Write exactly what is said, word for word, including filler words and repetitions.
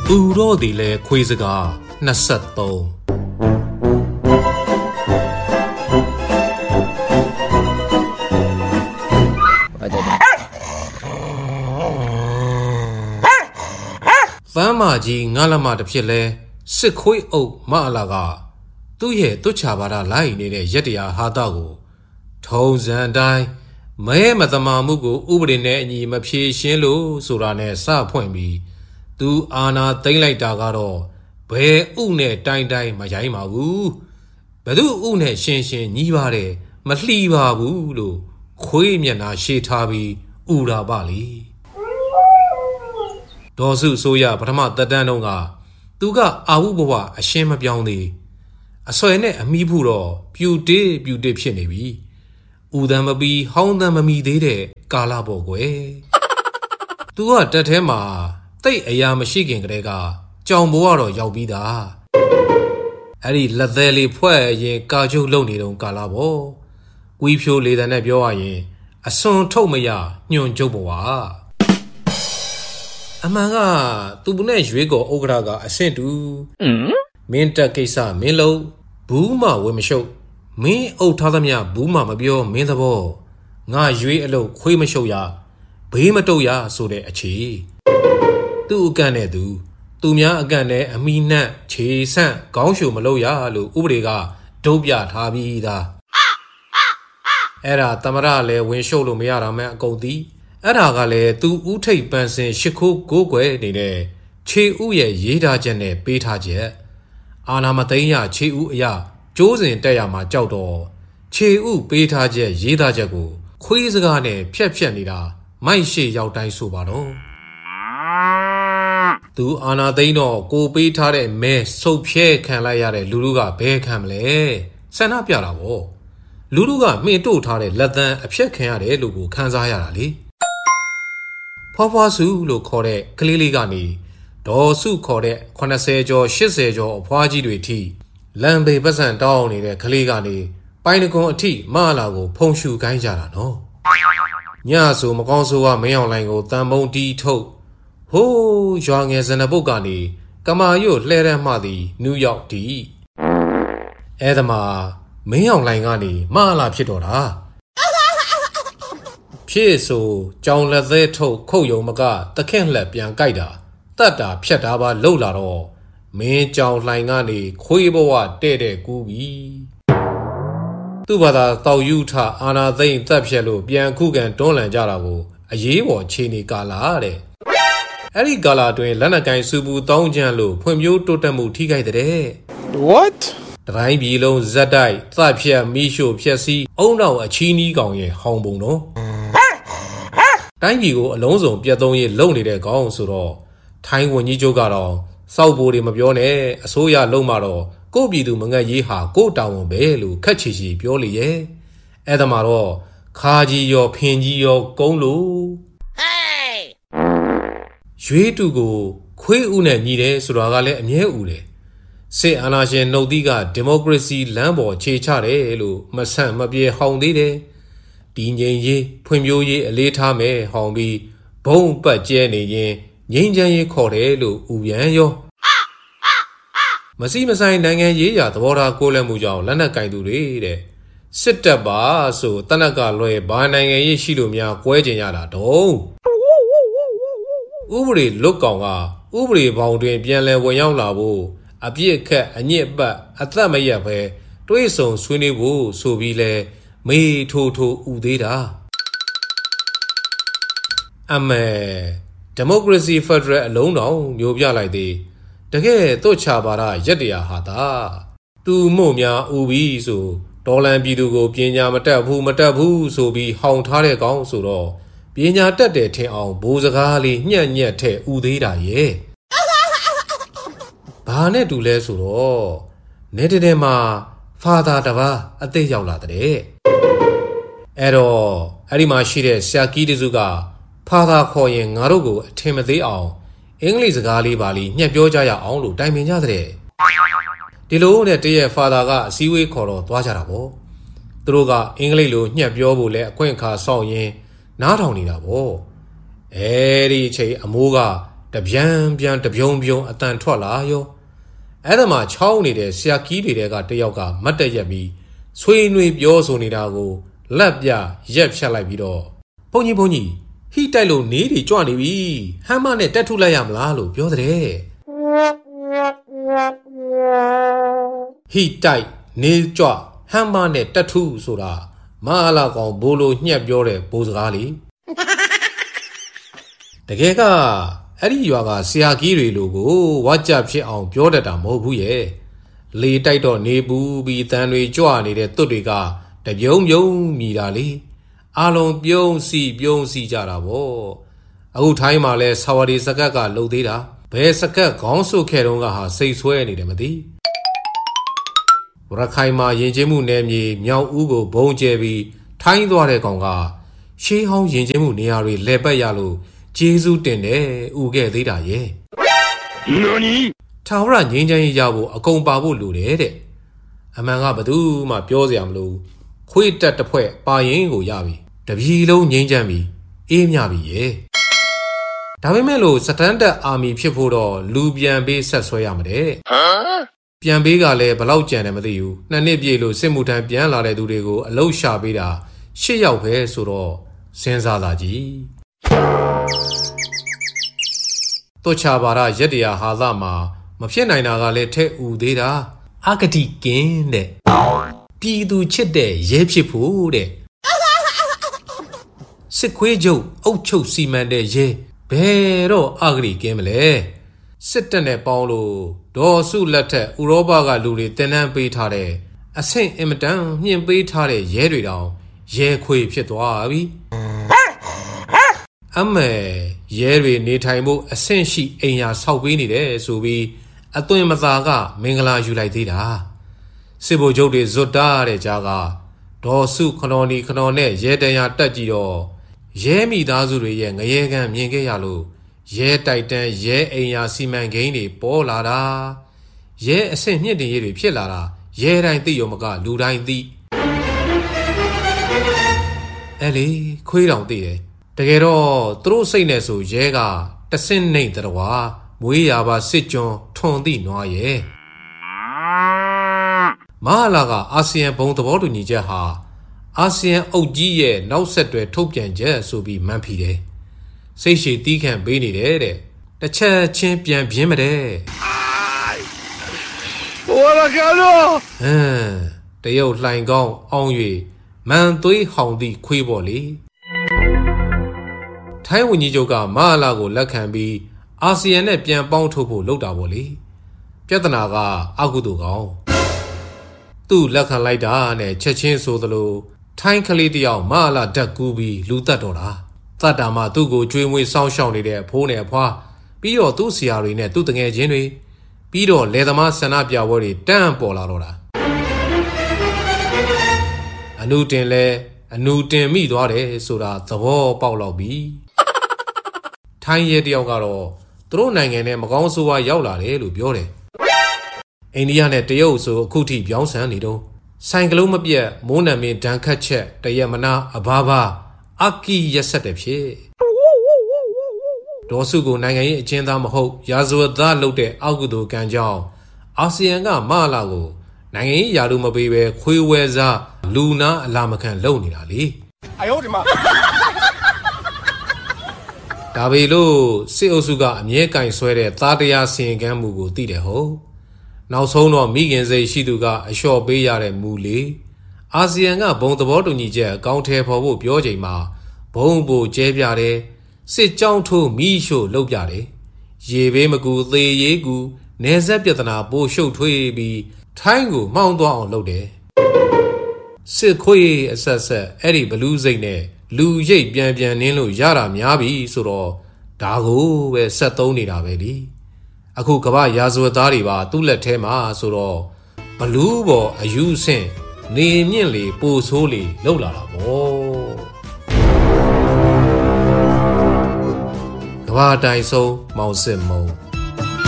Uro di le quizaga nasato. Famaji ngalama de pile, sikoi o malaga. Tu ye tu chabara lai ni de yetia hadago. Toes and die. May Matamamugo Ubrine ni Mapi Shinlo Surane Sa Point B. Tu Anna Daylight Dagaro. Be Une Dine Dine Majaima Woo. Bedu Une Shin Shin Nivare. Matliva Wulu. Quimiana Shitabi Ura Bali. Dosu Soya Pratama Dadanonga. Tuga Auboa a shame of Yawni. A soine a mipuro. Beauty, beauty Pinibi. Udamabi, Houndamami de Galabogwe. Do a tetema, they a yamashiking grega, John Boaro Yaubida. Ari Ladeli Pue ye Gajo Loni don Galabo. We purely the nebioye, a son Tomaya, Nyon Joboa. Amaga, Tubunej Vigo Ograga, a sent to Minta Kesa Milo, Booma, Wimisho. Me o Tadamia Booma Mabio Mindabo. Nga Yui alo Quimishoya. Bimatoya so de achi. Tu Gane do. Tumia Gane Amina Che San Gaushu Maloya Lu Ubriga Dobia Tabida. Era Tamarale when Sholo Miara Ma Godi. Era Gale tu Ute Bansin Shiku Gogwe Nide. Che Uye Yeda Jene Beta Jet. Anamataya Che Uya. Chosen Tayama Jaudo, Che U Beta Jet Yeda Jago, Quizagane, Piapianida, my she Yautai Subano. Tu Anna Dino, go Beta me so Pie can layare Luluga Becamle, Sana Piaravo. Luluga me do tare, let them a Pie Canade Lugu Kanzayali. Papa Su lo core, clearly gani, Do Su core, Conasejo, Shisejo, Paji Duty. Lambe Basan down in a Kaligani, Pinagon a tea, Malago, Ponshu Ganjara, no. Yasu Magonsoa Mayolango, Tambo D to. Ho, young as an abogani, Kamayo, Lera Madi, New York tea. Edama, Mayolangani, Mala Pitora. Pieso, John Lazeto, Koyo Maga, the Ken Lepian Gaida, Tata Pietaba Lolaro. Me John Langani, Quiboa, Dede Gubi. Tubada, Tau Utah, Anna, they Tapshelo, Bian Kugan, Dolan Jarago, a ye or Chini Galare. Ari Gala doing Lanakai Subu, Donjanlo, Pumio Totamu Tika de. What? Dry below Zadai, Tapia, Misho, Piasi, oh no, a Chini Gonye, Hombono. Time you Alonso, Piadoye, lonely there gone so. Time when you joke around. Saubori Mabione, Soya Lomaro, go be do Manga Yeha, go down Belu, Kachichi, Pioli, Edamaro, Kaji yo, Pinji yo, Golu. Hey! Shui to go, Que une nide, Suragale, and ye ule. Say Anashe no diga, democracy, Lambo, Chechare, Elu, Masan Mabie, Houndide. Dinye ye, Pumyo ye, Leta me, Hombi, Bone but Jenny ye. Yinja Kore Lu Uyanyo Masi Masai Nanga Yea, the water Golemuja, Lana Kaidu read. Sit up bar so Tanaka Loe Bananga Yeshilumia, Quajana do. Ubri look on Ubri boundary Bianle Wayang Labo, a beer cat and yet but a Tamayape, Dwason Swinny Woo, so vile, me to to Udeda. Ame. Democracy Federal alone on Yobia like the Dage Dochabara Yedia Hada. Tu Momia Ubi so Dolan Bidugo Piena Matabu Matabu so be Hound Tare Gong so Piena Tade Te on Bozagali Nyan Yete Udida ye. Bane do less so Netedema Father Dava at the Yaula de Ero Arima Shire Saki de Zuga. Pada Koyen Narugo, Timothy All, English Gali Bali, Nyabioja Onlu, Diamond Yadre. Dilo that dear father got Siwe Koro, Dwajarabo. Droga, English, Nyabiobu, let Quenca saw ye, not only the war. Eri che Amuga, တပြန်ပြန်တပြုံပြုံအတန်ထွက်လာရောအဲ့ဒါမှချောင်းနေတဲ့ဆရာကြီးတွေကတယောက်ကမတ်တက်ရက်ပြီးဆွေးနွေးပြောဆိုနေတာကိုလက်ပြရက်ဖြတ်လိုက်ပြီးတော့ဘုန်းကြီးဘုန်းကြီးဟိတိုက်လို့နေတွေကြွနေပြီဟမ်းမနဲ့တက်ထုလိုက်ရမလားလို့ပြောတဲ့ဟိတိုက်နေကြွဟမ်းမနဲ့တက်ထုဆိုတာမဟာလာကောင်ဘိုးလိုညှက်ပြောတဲ့ဘိုးစကားလေတကယ်ကအဲ့ဒီရွာကဆရာကြီးတွေလိုကိုဝါကြဖြစ်အောင်ပြောတတ်တာမဟုတ်ဘူးရဲ့လေတိုက်တော့နေပူပြီးတန်တွေကြွနေတဲ့သွတ်တွေကတပြုံပြုံမြည်တာလေအလုံးပြုံးစီပြုံးစီကြတာဗောအခုထိုင်းမှာလဲဆာဝဒီစကတ်ကလှုပ်သေးတာဘယ်စကတ်ခေါင်းဆုပ်ခဲ့တော့ကဟာစိတ်ဆွဲနေတယ်မသိရခိုင်မှာယဉ်ကျေးမှုနယ်မြေမြောက်ဦးကိုဘုံကျဲပြီးထိုင်းသွားတဲ့ကောင်ကရှေးဟောင်းယဉ်ကျေးမှုနေရာတွေလဲပတ်ရလို့ကျေးဇူးတင်တယ်ဥခဲ့သေးတာရဲ့နော်နီထာဝရငြိမ်းချမ်းရေးရဖို့အကုန်ပါဖို့လိုတယ်တဲ့အမှန်ကဘသူမှပြောစရာမလိုခွေးတက်တစ်ဖွဲ့ပါရင်ကိုရပြီတပြည်လုံးငြိမ်းချမ်းပြီအေးမြပြီရဲ့ဒါပေမဲ့လို့စတန်ဒတ်အာမီဖြစ်ဖို့တော့လူပြန်ပေးဆက်ဆွဲရမှာတဲ့ဟမ်ပြန်ပေးကလည်းဘလောက်ကြံတယ်မသိဘူးနှစ်နှစ်ပြည့်လို့စစ်မှုထမ်းပြန်လာတဲ့သူတွေကိုအလုရှာပေးတာရှစ်ယောက်ပဲဆိုတော့စဉ်းစားလာကြည့်တို့ချပါရရက်တရာဟာသမှာမဖြစ်နိုင်တာကလည်းထဲ့ဥသေးတာအဂတိကင်းတဲ့ပြည်သူချစ်တဲ့ရဲဖြစ်ဖို့တဲ့စစ်ခွေးချုပ်အုပ်ချုပ်စီမံတဲ့ရဲဘယ်တော့အဂတိကင်းမလဲစစ်တပ်နဲ့ပေါင်းလို့ဒေါ်စုလက်ထက်ဥရောပကလူတွေတင်နန်းပေးထားတဲ့အဆင့်အင်မတန်မြင့်ပေးထားတဲ့ရဲတွေတောင်ရဲခွေဖြစ်သွားပြီအမေရဲတွေနေထိုင်မှုအဆင့်ရှိအိမ်ယာဆောက်ပေးနေတယ်ဆိုပြီးအသွင်မသာကမင်္ဂလာယူလိုက်သေးတာစစ်ဗိုလ်ချုပ်တွေဇွတ်တာတဲ့ကြားကဒေါ်စုခနော်နီခနော်နဲ့ရဲတရာတက်ကြည့်တော့ရဲမိသားစုတွေရဲ့ငရဲကံမြင်ခဲ့ရလို့ရဲတိုက်တန်းရဲအိမ်ယာစီမံကိန်းတွေပေါ်လာတာရဲအဆင့်မြင့်တင်ရေးတွေဖြစ်လာတာရဲတိုင်းသိရောမကလူတိုင်းသိအဲ့လေခွေးတောင်သိတယ်တကယ်တော့သူတို့စိတ်နဲ့ဆိုရဲကတဆင့်နှိမ့်တော်မွေးရပါစစ်ကျွန်းထွန်သည့်နွားရဲ့မဟာလာကအာဆီယံဘုံသဘောတူညီချက်ဟာအာဆီယံအုပ်ကြီးရဲ့နောက်ဆက်တွဲထုတ်ပြန်ချက်ဆိုပြီးမှန်းဖီတယ်စိတ်ရှည်တီးခံပေးနေတယ်တဲ့တစ်ချက်ချင်းပြန်ပြင်းမတဲ့ဟိုလာကလို့ဟမ်တရုတ်လှိုင်ကောင်းအောင်၍မန်သွေးဟောင်သည့်ခွေးပေါ်လေထိုင်းဝန်ကြီးချုပ်ကမဟာလာကိုလက်ခံပြီးအာဆီယံနဲ့ပြန်ပေါင်းထုတ်ဖို့လုပ်တာပေါ့လေပြဿနာကအကုသိုလ်ကောင်သူ့လက်ခံလိုက်တာနဲ့ချက်ချင်းဆိုသလိုထိုင်းကလေးတယောက်မဟာလာဓာတ်ကူးပြီးလူတက်တော့တာတတ်တာမှသူ့ကိုကြွေးမွေးစောင်းရှောက်နေတဲ့အဖိုးနဲ့အဖွားပြီးတော့သူ့ဆရာတွေနဲ့သူ့တငယ်ချင်းတွေပြီးတော့လယ်သမားဆန္ဒပြပွဲတွေတန်းပေါ်လာတော့တာအနုတင်လဲအနုတင်မိသွားတယ်ဆိုတာသဘောပေါက်တော့ပြီထိုင်းရဲတယောက်ကတော့သူတို့နိုင်ငံနဲ့မကောင်းဆိုးဝါးရောက်လာတယ်လို့ပြောတယ်အိန္ဒိယနဲ့တရုတ်ဆိုအခုထိပြောင်းဆန်နေတော့ဆိုင်ကလုံးမပြတ်မိုးနံမင်းဒဏ်ခတ်ချက်တရက်မနာအဘာဘာအကီရက်ဆက်တဲ့ဖြစ်ဒေါ်စုကိုနိုင်ငံရေးအကျဉ်းသားမဟုတ်ရာဇဝတ်သားလုပ်တဲ့အောက်ကုသိုလ်ကံကြောင့်အာဆီယံကမဟာလာကိုနိုင်ငံရေးယာလူမပေးပဲခွေးဝဲစားလူနာအလာမခံလုပ်နေတာလေအယောဒီမှာဒါပေလို့စစ်အုပ်စုကအမြဲကင်ဆွဲတဲ့သားတရားစီရင်ကမ်းမှုကိုသိတယ်ဟုတ်နောက်ဆုံးတော့မိခင်စိတ်ရှိသူကအလျှော့ပေးရတဲ့မူလေအာဆီယံကဘုံသဘောတူညီချက်အကောင့်ထဲပေါ်ဖို့ပြောချိန်မှာဘုံပိုကျဲပြတယ်စစ်ကြောင်းထိုးမိရှို့လုပ်ပြတယ်ရေဘေးမကူသေရေးကူနေဆက်ပြဿနာပိုရှုပ်ထွေးပြီးထိုင်းကိုမှောင်းသွားအောင်လုပ်တယ်စစ်ခွေးအဆက်ဆက်အဲ့ဒီဘလူးစိတ်နဲ့လူရိတ်ပြန်ပြန်နင်းလို့ရတာများပြီဆိုတော့ဒါကိုပဲဆက်သုံးနေတာပဲလीအခုကမ္ဘာရာဇဝတ်သားတွေပါသူ့လက်ထဲမှာဆိုတော့ဘလူးပေါ်အယူဆင့်နေမြင့်လေပိုဆိုးလေလောက်လာတာပေါ့ကမ္ဘာတိုင်ဆုံးမောင်စစ်မုံ